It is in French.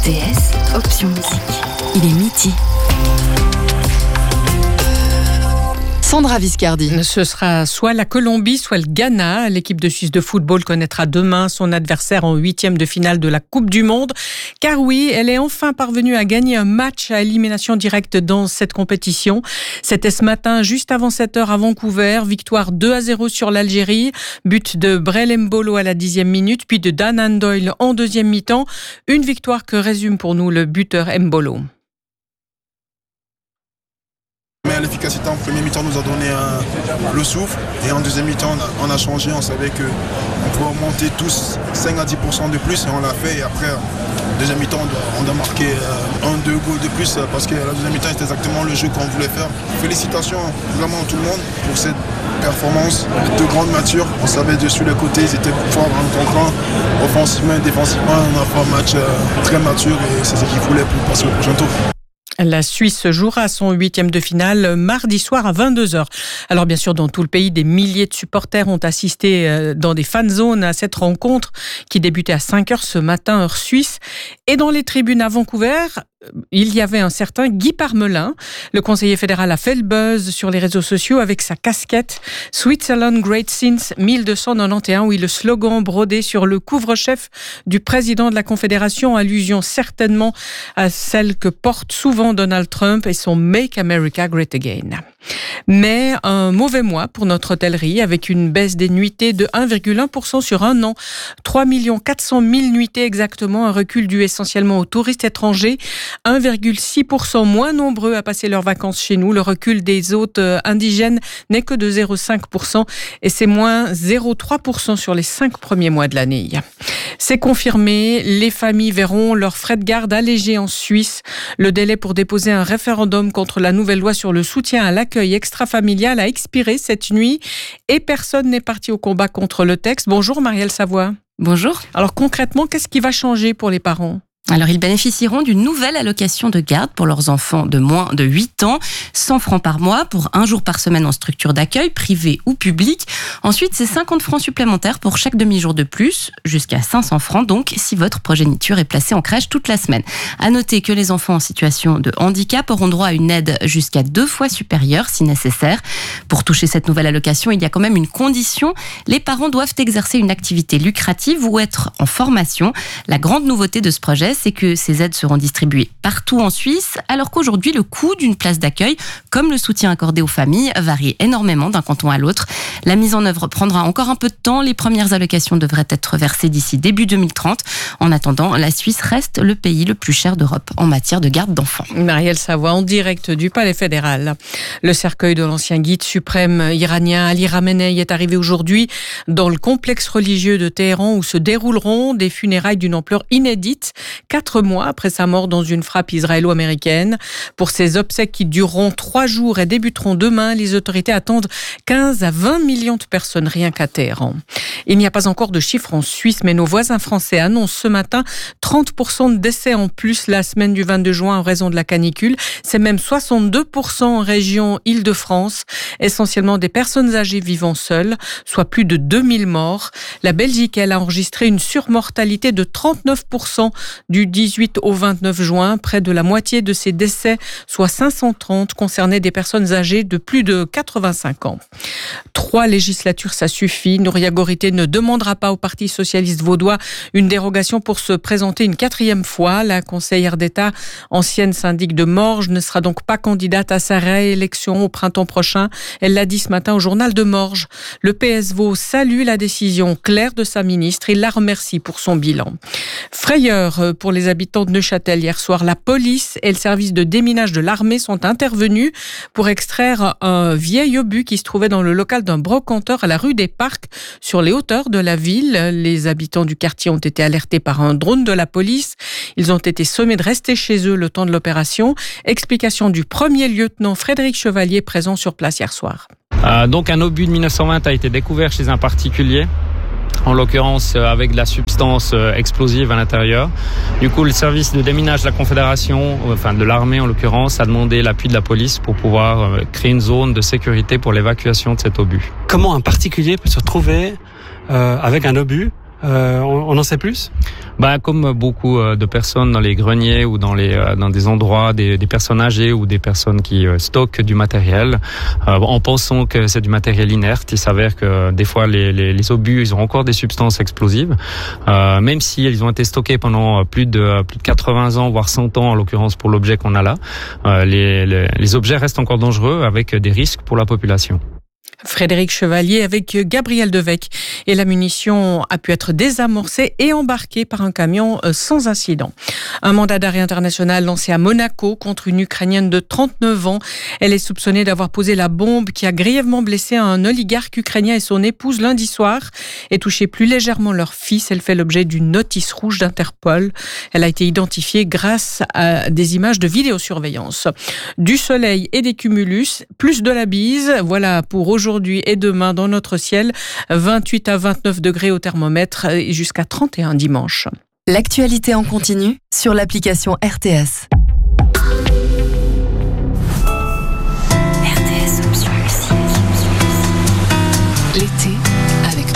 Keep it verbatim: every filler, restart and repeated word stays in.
R T S, option musique. Il est midi. Sandra Viscardi. Ce sera soit la Colombie, soit le Ghana. L'équipe de Suisse de football connaîtra demain son adversaire en huitième de finale de la Coupe du Monde. Car oui, elle est enfin parvenue à gagner un match à élimination directe dans cette compétition. C'était ce matin, juste avant sept heures à Vancouver. Victoire deux à zéro sur l'Algérie. But de Brel Mbolo à la dixième minute, puis de Dan Doyle en deuxième mi-temps. Une victoire que résume pour nous le buteur Mbolo. Mais l'efficacité en premier mi-temps nous a donné un, le souffle, et en deuxième mi-temps on a, on a changé, on savait qu'on pouvait monter tous cinq à dix pour cent de plus et on l'a fait. Et après, en deuxième mi-temps on doit, on doit marquer un, deux goals de plus parce que la deuxième mi-temps c'était exactement le jeu qu'on voulait faire. Félicitations vraiment à tout le monde pour cette performance de grande nature. On savait dessus les côtés, ils étaient forts en contre-un, offensivement et défensivement. On a fait un match très mature et c'est ce qu'il voulait pour passer au prochain tour. La Suisse jouera son huitième de finale mardi soir à vingt-deux heures. Alors bien sûr, dans tout le pays, des milliers de supporters ont assisté dans des fan zones à cette rencontre qui débutait à cinq heures ce matin, heure suisse. Et dans les tribunes à Vancouver, il y avait un certain Guy Parmelin. Le conseiller fédéral a fait le buzz sur les réseaux sociaux avec sa casquette Switzerland Great Since mille deux cent quatre-vingt-onze, oui, le slogan brodé sur le couvre-chef du président de la Confédération, allusion certainement à celle que porte souvent Donald Trump et son Make America Great Again. Mais un mauvais mois pour notre hôtellerie avec une baisse des nuitées de un virgule un pour cent sur un an. trois millions quatre cent mille nuitées exactement, un recul dû essentiellement aux touristes étrangers. un virgule six pour cent moins nombreux à passer leurs vacances chez nous. Le recul des hôtes indigènes n'est que de zéro virgule cinq pour cent et c'est moins zéro virgule trois pour cent sur les cinq premiers mois de l'année. C'est confirmé, les familles verront leurs frais de garde allégés en Suisse. Le délai pour déposer un référendum contre la nouvelle loi sur le soutien à l'accueil extrafamilial a expiré cette nuit et personne n'est parti au combat contre le texte. Bonjour Marielle Savoie. Bonjour. Alors concrètement, qu'est-ce qui va changer pour les parents ? Alors, ils bénéficieront d'une nouvelle allocation de garde pour leurs enfants de moins de huit ans, cent francs par mois pour un jour par semaine en structure d'accueil, privée ou publique. Ensuite, c'est cinquante francs supplémentaires pour chaque demi-jour de plus, jusqu'à cinq cents francs donc, si votre progéniture est placée en crèche toute la semaine. À noter que les enfants en situation de handicap auront droit à une aide jusqu'à deux fois supérieure si nécessaire. Pour toucher cette nouvelle allocation, il y a quand même une condition. Les parents doivent exercer une activité lucrative ou être en formation. La grande nouveauté de ce projet, c'est que ces aides seront distribuées partout en Suisse, alors qu'aujourd'hui, le coût d'une place d'accueil, comme le soutien accordé aux familles, varie énormément d'un canton à l'autre. La mise en œuvre prendra encore un peu de temps. Les premières allocations devraient être versées d'ici début deux mille trente. En attendant, la Suisse reste le pays le plus cher d'Europe en matière de garde d'enfants. Marielle Savoie, en direct du Palais fédéral. Le cercueil de l'ancien guide suprême iranien Ali Khamenei est arrivé aujourd'hui dans le complexe religieux de Téhéran où se dérouleront des funérailles d'une ampleur inédite. Quatre mois après sa mort dans une frappe israélo-américaine. Pour ces obsèques qui dureront trois jours et débuteront demain, les autorités attendent quinze à vingt millions de personnes rien qu'à Téhéran. Il n'y a pas encore de chiffres en Suisse, mais nos voisins français annoncent ce matin trente pour cent de décès en plus la semaine du vingt-deux juin en raison de la canicule. C'est même soixante-deux pour cent en région Île-de-France, essentiellement des personnes âgées vivant seules, soit plus de deux mille morts. La Belgique, elle, a enregistré une surmortalité de trente-neuf pour cent du dix-huit au vingt-neuf juin. Près de la moitié de ces décès, soit cinq cent trente, concernaient des personnes âgées de plus de quatre-vingt-cinq ans. Trois législatures, ça suffit. Nouria Gorité ne demandera pas au Parti socialiste vaudois une dérogation pour se présenter une quatrième fois. La conseillère d'État, ancienne syndic de Morges, ne sera donc pas candidate à sa réélection au printemps prochain. Elle l'a dit ce matin au journal de Morges. Le P S Vaud salue la décision claire de sa ministre. Il la remercie pour son bilan. Frayeur pour les habitants de Neuchâtel. Hier soir, la police et le service de déminage de l'armée sont intervenus pour extraire un vieil obus qui se trouvait dans le local d'un brocanteur à la rue des Parcs, sur les hauteurs de la ville. Les habitants du quartier ont été alertés par un drone de la police. Ils ont été sommés de rester chez eux le temps de l'opération. Explication du premier lieutenant Frédéric Chevalier, présent sur place hier soir. Euh, donc un obus de dix-neuf cent vingt a été découvert chez un particulier, en l'occurrence avec de la substance explosive à l'intérieur. Du coup, le service de déminage de la Confédération, enfin de l'armée en l'occurrence, a demandé l'appui de la police pour pouvoir créer une zone de sécurité pour l'évacuation de cet obus. Comment un particulier peut se retrouver euh, avec un obus Euh, on, on en sait plus ? Bah, comme beaucoup de personnes dans les greniers ou dans les dans des endroits, des, des personnes âgées ou des personnes qui stockent du matériel, euh, en pensant que c'est du matériel inerte, il s'avère que des fois les, les, les obus, ils ont encore des substances explosives, euh, même si ils ont été stockés pendant plus de plus de quatre-vingts ans, voire cent ans en l'occurrence pour l'objet qu'on a là. Euh, les, les, les objets restent encore dangereux avec des risques pour la population. Frédéric Chevalier avec Gabriel Devecq. Et la munition a pu être désamorcée et embarquée par un camion sans incident. Un mandat d'arrêt international lancé à Monaco contre une Ukrainienne de trente-neuf ans. Elle est soupçonnée d'avoir posé la bombe qui a grièvement blessé un oligarque ukrainien et son épouse lundi soir et touché plus légèrement leur fils. Elle fait l'objet d'une notice rouge d'Interpol. Elle a été identifiée grâce à des images de vidéosurveillance. Du soleil et des cumulus, plus de la bise. Voilà pour aujourd'hui. Aujourd'hui et demain dans notre ciel, vingt-huit à vingt-neuf degrés au thermomètre et jusqu'à trente et un dimanche. L'actualité en continu sur l'application R T S. R T S Option Musique. L'été